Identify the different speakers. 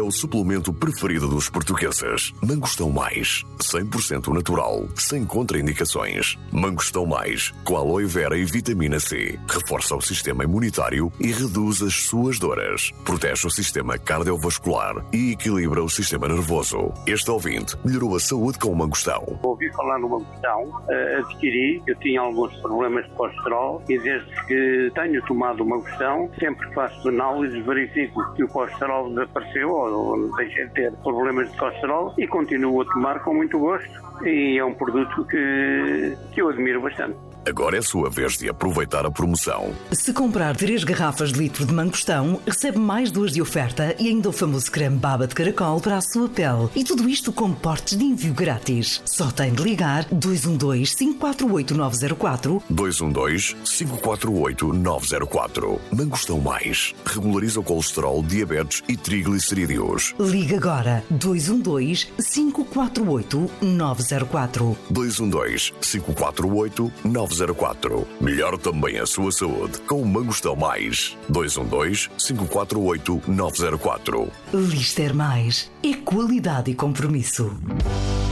Speaker 1: o suplemento preferido dos portugueses. Mangostão Mais, 100% natural, sem contraindicações. Mangostão Mais, com aloe vera e vitamina C. Reforça o sistema imunitário e reduz as suas dores. Protege o sistema cardiovascular e equilibra o sistema nervoso. Este ouvinte melhorou a saúde com o mangostão.
Speaker 2: Ouvi falar no mangostão, adquiri, eu tinha alguns problemas de colesterol e desde que tenho tomado o mangostão, sempre faço análises, verifico que o colesterol desapareceu ou deixei de ter problemas de colesterol e continuo a tomar com muito gosto e é um produto que eu admiro bastante.
Speaker 1: Agora é a sua vez de aproveitar a promoção.
Speaker 3: Se comprar 3 garrafas de litro de mangostão, recebe mais 2 de oferta e ainda o famoso creme baba de caracol para a sua pele. E tudo isto com portes de envio grátis. Só tem de ligar 212-548-904.
Speaker 1: 212-548-904. Mangostão Mais. Regulariza o colesterol, diabetes e triglicerídeos.
Speaker 3: Liga agora. 212-548-904.
Speaker 1: 212-548-904. Melhor também a sua saúde com o Mangostão Mais. 212-548-904.
Speaker 3: Lister Mais. É qualidade e compromisso.